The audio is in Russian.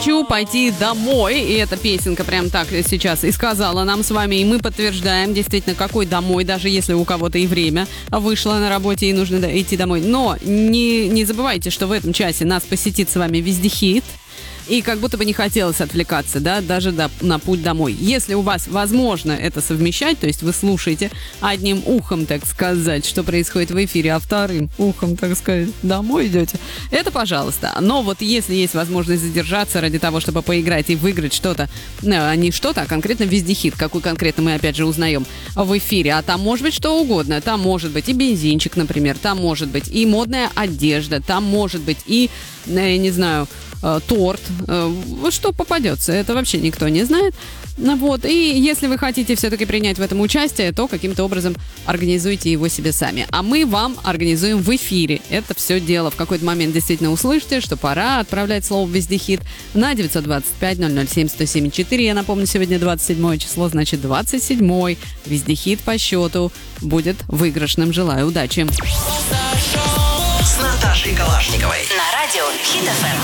Хочу пойти домой, и эта песенка прям так сейчас и сказала нам с вами, и мы подтверждаем, действительно, какой домой, даже если у кого-то и время вышло на работе и нужно идти домой. Но не забывайте, что в этом часе нас посетит с вами вездехит, и как будто бы не хотелось отвлекаться, да, даже на путь домой. Если у вас возможно это совмещать, то есть вы слушаете одним ухом, так сказать, что происходит в эфире, а вторым ухом, так сказать, домой идете, это пожалуйста. Но вот если есть возможность задержаться ради того, чтобы поиграть и выиграть что-то, не что-то, а конкретно вездехит, какой конкретно мы опять же узнаем в эфире, а там может быть что угодно, там может быть и бензинчик, например, там может быть и модная одежда, там может быть и, я не знаю, торт, вот что попадется, это вообще никто не знает. Вот. И если вы хотите все-таки принять в этом участие, то каким-то образом организуйте его себе сами. А мы вам организуем в эфире это все дело. В какой-то момент действительно услышите, что пора отправлять слово «вездехит» на 925-007-1074. Я напомню, сегодня 27 число, значит 27-й вездехит по счету будет выигрышным. Желаю удачи. С Наташей Калашниковой На радио Хит FM.